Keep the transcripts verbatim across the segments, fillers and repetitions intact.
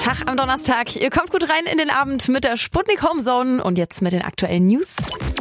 Tag am Donnerstag. Ihr kommt gut rein in den Abend mit der Sputnik Homezone und jetzt mit den aktuellen News.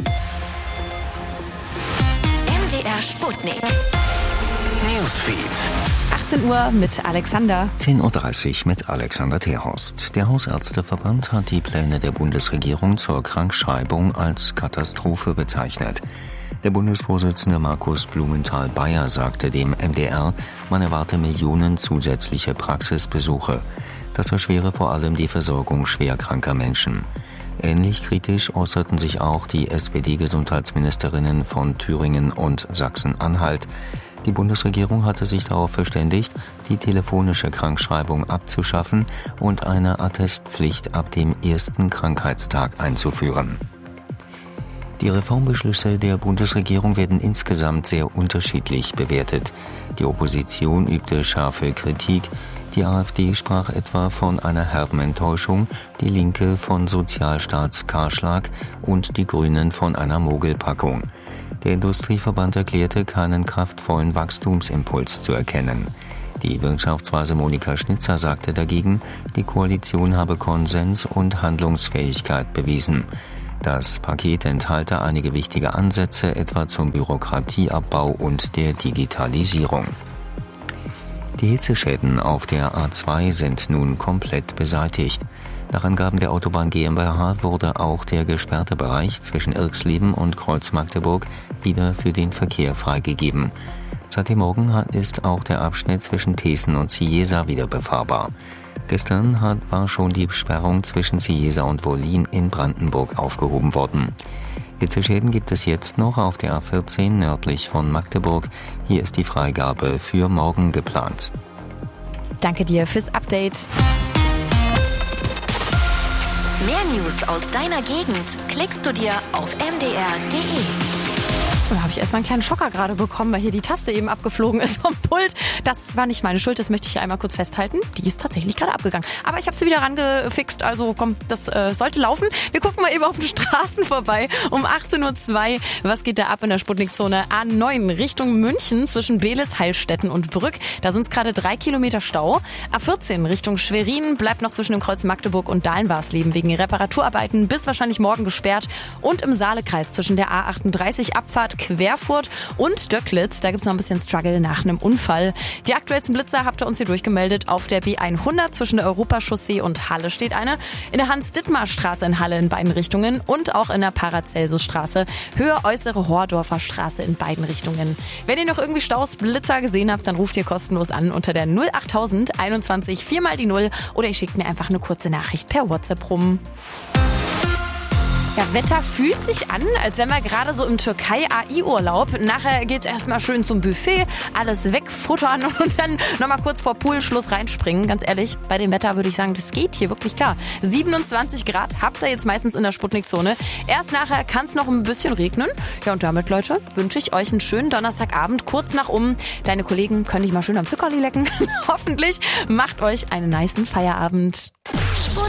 M D R Sputnik Newsfeed. achtzehn Uhr mit Alexander. zehn Uhr dreißig mit Alexander Terhorst. Der Hausärzteverband hat die Pläne der Bundesregierung zur Krankschreibung als Katastrophe bezeichnet. Der Bundesvorsitzende Markus Blumenthal-Bayer sagte dem M D R, man erwarte Millionen zusätzliche Praxisbesuche. Das erschwere vor allem die Versorgung schwerkranker Menschen. Ähnlich kritisch äußerten sich auch die S P D-Gesundheitsministerinnen von Thüringen und Sachsen-Anhalt. Die Bundesregierung hatte sich darauf verständigt, die telefonische Krankschreibung abzuschaffen und eine Attestpflicht ab dem ersten Krankheitstag einzuführen. Die Reformbeschlüsse der Bundesregierung werden insgesamt sehr unterschiedlich bewertet. Die Opposition übte scharfe Kritik. Die AfD sprach etwa von einer herben Enttäuschung, die Linke von Sozialstaatskahlschlag und die Grünen von einer Mogelpackung. Der Industrieverband erklärte, keinen kraftvollen Wachstumsimpuls zu erkennen. Die Wirtschaftsweise Monika Schnitzer sagte dagegen, die Koalition habe Konsens und Handlungsfähigkeit bewiesen. Das Paket enthalte einige wichtige Ansätze, etwa zum Bürokratieabbau und der Digitalisierung. Die Hitzeschäden auf der A zwei sind nun komplett beseitigt. Nach Angaben der Autobahn GmbH wurde auch der gesperrte Bereich zwischen Irxleben und Kreuz-Magdeburg wieder für den Verkehr freigegeben. Seit dem Morgen ist auch der Abschnitt zwischen Thesen und Cieza wieder befahrbar. Gestern hat, war schon die Sperrung zwischen Cieza und Wollin in Brandenburg aufgehoben worden. Hitzeschäden gibt es jetzt noch auf der A vierzehn nördlich von Magdeburg. Hier ist die Freigabe für morgen geplant. Danke dir fürs Update. Mehr News aus deiner Gegend klickst du dir auf m d r punkt d e. Da habe ich erstmal einen kleinen Schocker gerade bekommen, weil hier die Taste eben abgeflogen ist vom Pult. Das war nicht meine Schuld, das möchte ich hier einmal kurz festhalten. Die ist tatsächlich gerade abgegangen. Aber ich habe sie wieder rangefixt, also komm, das äh, sollte laufen. Wir gucken mal eben auf den Straßen vorbei um achtzehn Uhr zwei. Was geht da ab in der Sputnikzone A neun Richtung München zwischen Beelitz, Heilstätten und Brück? Da sind es gerade drei Kilometer Stau. A vierzehn Richtung Schwerin bleibt noch zwischen dem Kreuz Magdeburg und Dahlenwarsleben wegen Reparaturarbeiten bis wahrscheinlich morgen gesperrt. Und im Saalekreis zwischen der A achtunddreißig Abfahrt Querfurt und Döcklitz. Da gibt's noch ein bisschen Struggle nach einem Unfall. Die aktuellsten Blitzer habt ihr uns hier durchgemeldet. Auf der B hundert zwischen der Europachaussee und Halle steht eine. In der Hans-Dittmar-Straße in Halle in beiden Richtungen und auch in der Paracelsus-Straße. Höhe Äußere Hordorfer Straße in beiden Richtungen. Wenn ihr noch irgendwie Staus, Blitzer gesehen habt, dann ruft ihr kostenlos an unter der null achttausend einundzwanzig vier mal die Null oder ihr schickt mir einfach eine kurze Nachricht per WhatsApp rum. Ja, Wetter fühlt sich an, als wären wir gerade so im Türkei-A I-Urlaub. Nachher geht's erstmal schön zum Buffet, alles wegfuttern und dann nochmal kurz vor Poolschluss reinspringen. Ganz ehrlich, bei dem Wetter würde ich sagen, das geht hier wirklich klar. siebenundzwanzig Grad habt ihr jetzt meistens in der Sputnikzone. Erst nachher kann es noch ein bisschen regnen. Ja, und damit, Leute, wünsche ich euch einen schönen Donnerstagabend, kurz nach um. Deine Kollegen können dich mal schön am Zuckerli lecken. Hoffentlich macht euch einen nicen Feierabend.